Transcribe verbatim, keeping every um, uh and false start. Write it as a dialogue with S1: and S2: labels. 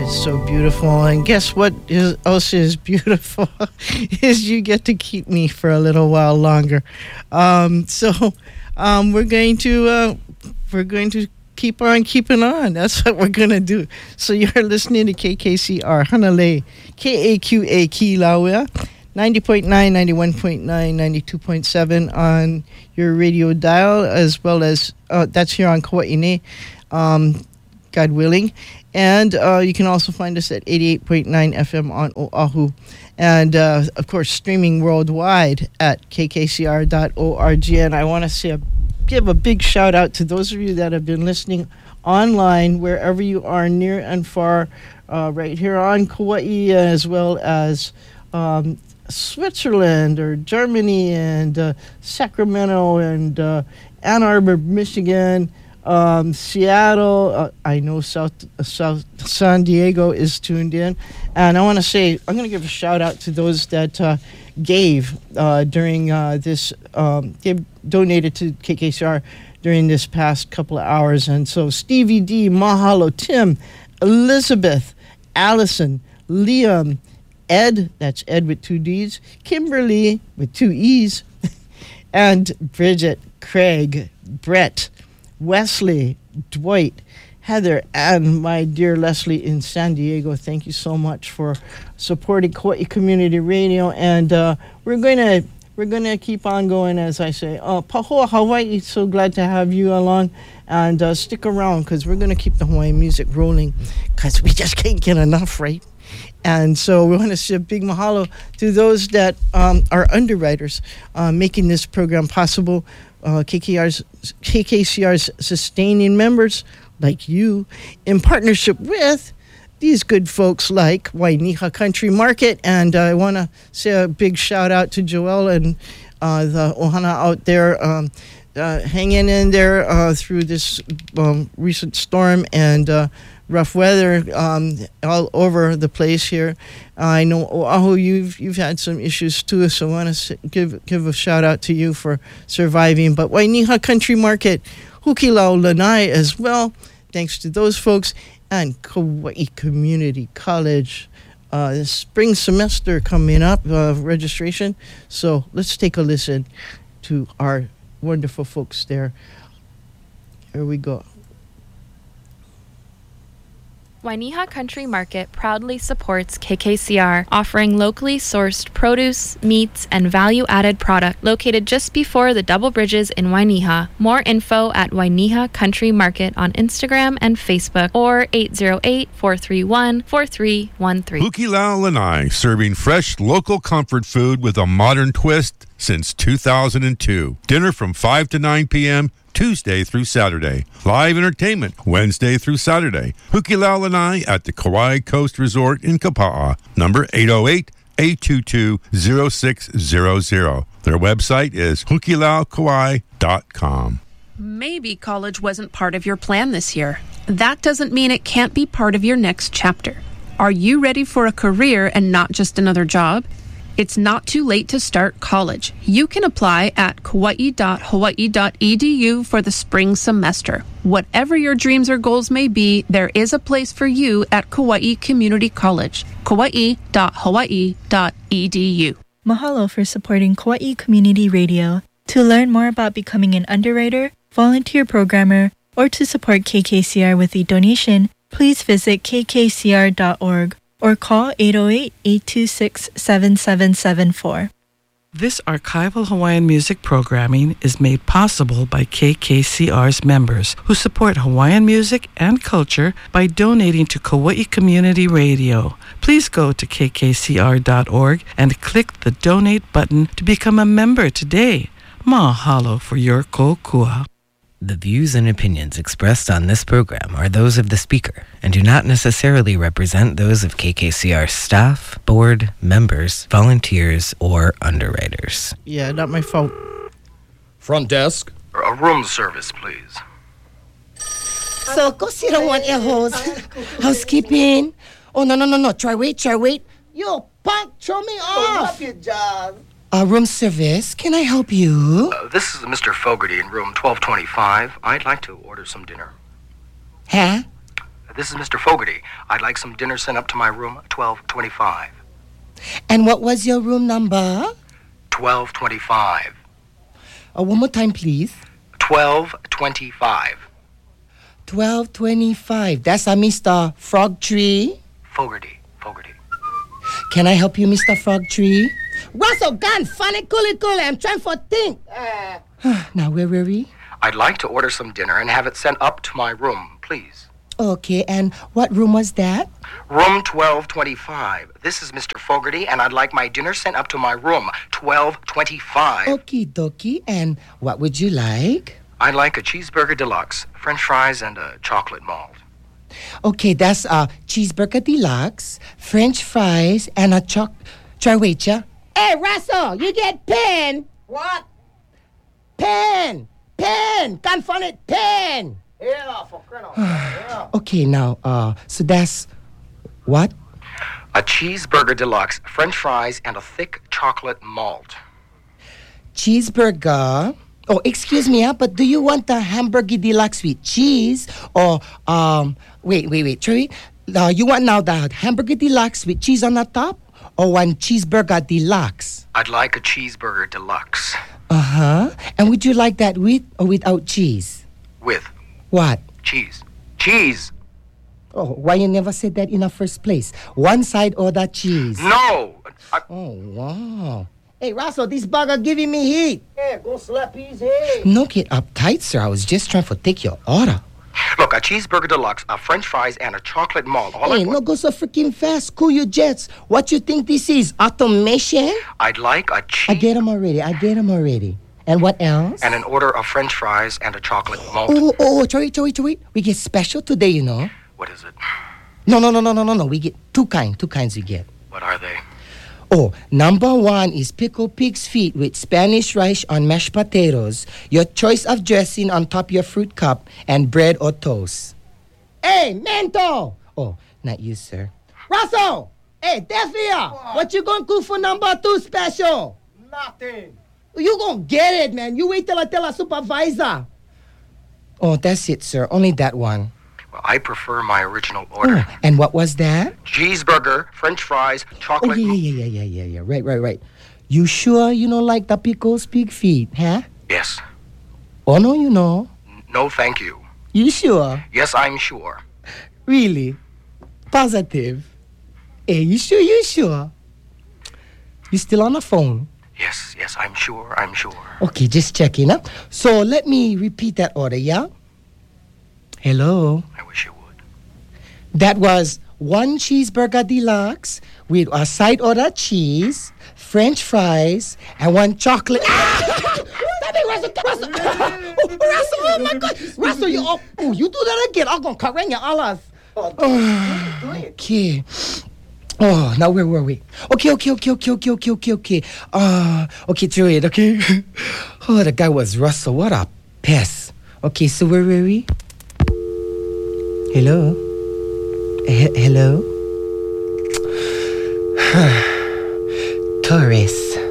S1: It's so beautiful. And guess what is also is beautiful is you get to keep me for a little while longer. Um, so um, we're going to uh, we're going to keep on keeping on. That's what we're gonna do. So you're listening to K K C R Hanalei, K A Q A Kilauea, ninety point nine, ninety-one point nine, ninety-two point seven on your radio dial, as well as uh, that's here on Kauai, um, God willing. And uh, you can also find us at eighty-eight point nine F M on Oahu. And, uh, of course, streaming worldwide at k k c r dot org. And I want to say a, give a big shout-out to those of you that have been listening online, wherever you are, near and far, uh, right here on Kauai, as well as um, Switzerland or Germany and uh, Sacramento and uh, Ann Arbor, Michigan, Um, Seattle, uh, I know South, uh, South San Diego is tuned in. And I want to say, I'm going to give a shout out to those that uh, gave uh, during uh, this, um, gave, donated to K K C R during this past couple of hours. And so Stevie D, Mahalo, Tim, Elizabeth, Allison, Liam, Ed, that's Ed with two D's, Kimberly with two E's, and Bridget, Craig, Brett, Wesley, Dwight, Heather, and my dear Leslie in San Diego. Thank you so much for supporting Kauai Community Radio, and uh, we're gonna we're gonna keep on going, as I say. Uh, Pahoa Hawaii, so glad to have you along, and uh, stick around because we're gonna keep the Hawaiian music rolling because we just can't get enough, right? And so we want to say a big mahalo to those that um, are underwriters uh, making this program possible. Uh, K K R's, K K C R's sustaining members like you, in partnership with these good folks like Wainiha Country Market. And uh, I want to say a big shout out to Joel and uh, the Ohana out there um, uh, hanging in there uh, through this um, recent storm and uh, rough weather um, all over the place here. Uh, I know Oahu, you've you've had some issues too, so I want to give give a shout out to you for surviving. But Wainiha Country Market, Hukilau Lanai as well, thanks to those folks, and Kauai Community College. Uh, the spring semester coming up, uh, registration. So let's take a listen to our wonderful folks there. Here we go.
S2: Wainiha Country Market proudly supports K K C R, offering locally sourced produce, meats, and value-added product located just before the Double Bridges in Wainiha. More info at Wainiha Country Market on Instagram and Facebook or eight zero eight, four three one, four three one three.
S3: Hukilau Lanai, serving fresh local comfort food with a modern twist since two thousand two. Dinner from five to nine p.m. Tuesday through Saturday. Live entertainment Wednesday through Saturday. Hukilau Lanai at the Kauai Coast Resort in Kapa'a. Number eight oh eight, eight two two, oh six zero zero. Their website is hukilau kauai dot com.
S4: Maybe college wasn't part of your plan this year. That doesn't mean it can't be part of your next chapter. Are you ready for a career and not just another job? It's not too late to start college. You can apply at kauai dot hawaii dot e d u for the spring semester. Whatever your dreams or goals may be, there is a place for you at Kauai Community College. kauai dot hawaii dot e d u.
S5: Mahalo for supporting Kauai Community Radio. To learn more about becoming an underwriter, volunteer programmer, or to support K K C R with a donation, please visit k k c r dot org. or call eight oh eight, eight two six, seven seven seven four.
S6: This archival Hawaiian music programming is made possible by K K C R's members who support Hawaiian music and culture by donating to Kauai Community Radio. Please go to k k c r dot org and click the donate button to become a member today. Mahalo for your kokua.
S7: The views and opinions expressed on this program are those of the speaker and do not necessarily represent those of K K C R staff, board, members, volunteers, or underwriters.
S1: Yeah, not my fault.
S8: Front desk.
S9: A room service, please.
S10: So, go sit on one air hose. Housekeeping. Oh, no, no, no, no. Try wait, try wait. Yo, punk, throw me off. Your job. Uh, room service, can I help you?
S9: Uh, this is Mister Fogarty in room twelve twenty-five. I'd like to order some dinner.
S10: Huh?
S9: This is Mister Fogarty. I'd like some dinner sent up to my room, twelve twenty-five.
S10: And what was your room number?
S9: twelve twenty-five.
S10: Uh, one more time, please.
S9: twelve twenty-five.
S10: twelve twenty-five. That's a Mister Frogtree.
S9: Fogarty. Fogarty.
S10: Can I help you, Mister Frogtree? Russell, gun, funny, coolie, coolie. I'm trying for think. Uh. Now, where were we?
S9: I'd like to order some dinner and have it sent up to my room, please.
S10: Okay, and what room was that?
S9: Room twelve twenty-five. This is Mister Fogarty, and I'd like my dinner sent up to my room, twelve twenty-five.
S10: Okie dokie, and what would you like?
S9: I'd like a cheeseburger deluxe, french fries, and a chocolate malt.
S10: Okay, that's a cheeseburger deluxe, french fries, and a choc... Try wait, ya. Hey, Russell, you get pen. What? Pen. Pen. Can't find it. Pen. Yeah, for yeah. Okay, now, uh, so that's what?
S9: A cheeseburger deluxe, french fries, and a thick chocolate malt.
S10: Cheeseburger. Oh, excuse me, huh? But do you want the hamburger deluxe with cheese or, um, wait, wait, wait, Troy? Uh, you want now the hamburger deluxe with cheese on the top or one cheeseburger deluxe?
S9: I'd like a cheeseburger deluxe.
S10: Uh-huh. And would you like that with or without cheese?
S9: With.
S10: What?
S9: Cheese. Cheese.
S10: Oh, why you never said that in the first place? One side or that cheese?
S9: No. I...
S10: Oh, wow. Hey, Russell, this burger giving me heat.
S11: Yeah, go slap his head.
S10: No, get uptight, sir. I was just trying to take your order.
S9: Look, a cheeseburger deluxe, a french fries, and a chocolate malt. All
S10: hey,
S9: I
S10: no go so freaking fast. Cool your jets. What you think this is? Automation?
S9: I'd like a cheese...
S10: I get them already. I get them already. And what else?
S9: And an order of french fries and a chocolate malt.
S10: Oh, oh, oh, wait, wait, wait. We get special today, you know.
S9: What is it?
S10: No, no, no, no, no, no, no. We get two kinds. Two kinds we get.
S9: What are they?
S10: Oh, number one is pickled pig's feet with Spanish rice on mashed potatoes, your choice of dressing on top your fruit cup, and bread or toast. Hey, Mento! Oh, not you, sir. Russell! Hey, Defia! What? what you gonna cook for number two special?
S11: Nothing.
S10: You gonna get it, man. You wait till I tell our supervisor. Oh, that's it, sir. Only that one.
S9: Well, I prefer my original order.
S10: Oh, and what was that?
S9: Cheeseburger, french fries, chocolate...
S10: Oh, yeah, yeah, yeah, yeah, yeah, yeah. Right, right, right. You sure you don't like the pickled pig feet, huh?
S9: Yes.
S10: Oh, no, you know.
S9: No, thank you.
S10: You sure?
S9: Yes, I'm sure.
S10: Really? Positive? Hey, you sure, you sure? You still on the phone?
S9: Yes, yes, I'm sure, I'm sure.
S10: Okay, just checking, huh? So let me repeat that order, yeah? Hello?
S9: I wish you would.
S10: That was one cheeseburger deluxe with a side order cheese, french fries, and one chocolate... Ah! Stop it, Russell! Russell! Oh, Russell, oh my God! Russell, you, oh, oh, you do that again. I'm going to correct your alas. Oh, okay. Oh, now where were we? Okay, okay, okay, okay, okay, okay, okay, okay. Uh, okay, through it, okay? Oh, the guy was Russell. What a pest. Okay, so where were we? Hello? H- hello? Taurus.